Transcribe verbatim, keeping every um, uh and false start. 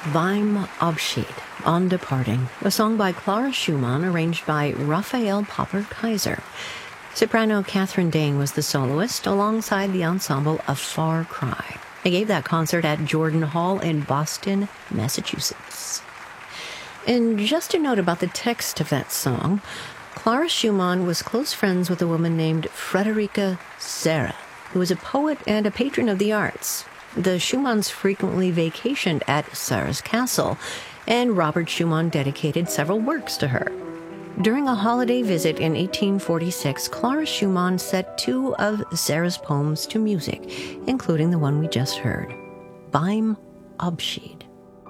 Beim Abschied, On Departing, a song by Clara Schumann arranged by Raphael Popper-Kaiser. Soprano Catherine Dane was the soloist alongside the ensemble of Far Cry. They gave that concert at Jordan Hall in Boston, Massachusetts. And just a note about the text of that song, Clara Schumann was close friends with a woman named Friederike Serra, who was a poet and a patron of the arts. The Schumanns frequently vacationed at Serra's castle, and Robert Schumann dedicated several works to her. During a holiday visit in eighteen forty-six, Clara Schumann set two of Serra's poems to music, including the one we just heard, Beim Abschied.